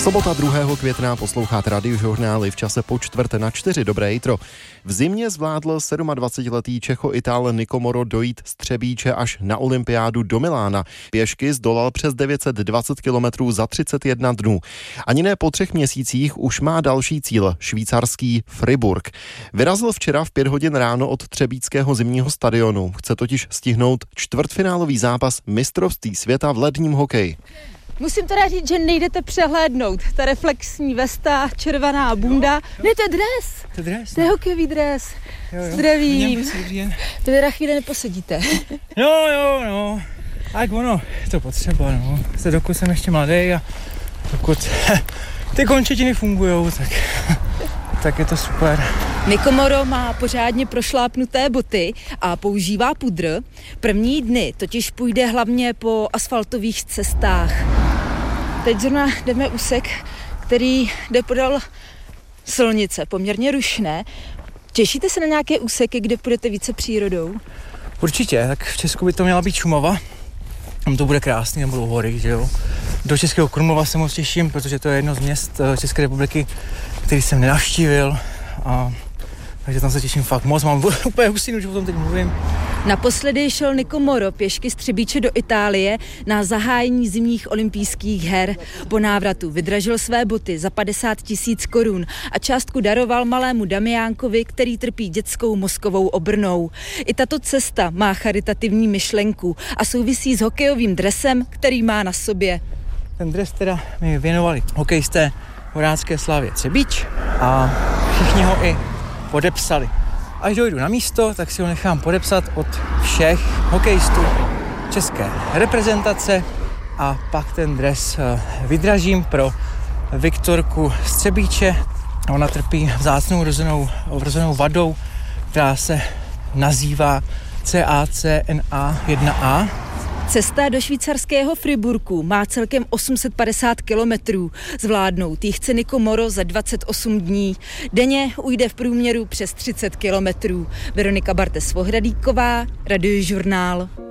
Sobota 2. května, posloucháte Radiožurnály v čase po 3:45. Dobré jitro. V zimě zvládl 27letý Čecho-Ital Nico Moro dojít z Třebíče až na olympiádu do Milána. Pěšky zdolal přes 920 kilometrů za 31 dnů. Ani ne po 3 měsících už má další cíl, švýcarský Fribourg. Vyrazil včera v 5 hodin ráno od třebíčského zimního stadionu. Chce totiž stihnout čtvrtfinálový zápas mistrovství světa v ledním hokeji. Musím teda říct, že nejdete přehlédnout. Ta reflexní vesta, červená bunda. Ne, to je dres. To je dres? To je hokejový dres. Jo. Zdravím. To teda chvíli neposedíte. No. Tak ono, to potřeba, no. Dokud jsem ještě mladý a dokud ty končetiny fungujou, tak je to super. Nico Moro má pořádně prošlápnuté boty a používá pudr. První dny totiž půjde hlavně po asfaltových cestách. Teď zrovna jdeme úsek, který jde podél silnice, poměrně rušné. Těšíte se na nějaké úseky, kde půjdete více přírodou? Určitě, tak v Česku by to měla být Šumava. Tam to bude krásný, tam budou hory, že jo. Do Českého Krumlova se moc těším, protože to je jedno z měst České republiky, který jsem nenavštívil. Takže tam se těším fakt moc, mám úplně husinu, že o tom teď mluvím. Naposledy šel Nico Moro pěšky z Třebíče do Itálie na zahájení zimních olympijských her. Po návratu vydražil své boty za 50 000 korun a částku daroval malému Damiánkovi, který trpí dětskou mozkovou obrnou. I tato cesta má charitativní myšlenku a souvisí s hokejovým dresem, který má na sobě. Ten dres teda mi věnovali hokejisté Horácké Slavie Třebíč a všichni ho i podepsali. Až dojdu na místo, tak si ho nechám podepsat od všech hokejistů české reprezentace a pak ten dres vydražím pro Viktorku z Třebíče. Ona trpí vzácnou vrozenou vadou, která se nazývá CACNA1A. Cesta do švýcarského Friburgu má celkem 850 kilometrů. Zvládnout ji chce Nico Moro za 28 dní. Denně ujde v průměru přes 30 kilometrů. Veronika Bartes-Vohradíková, Radiožurnál.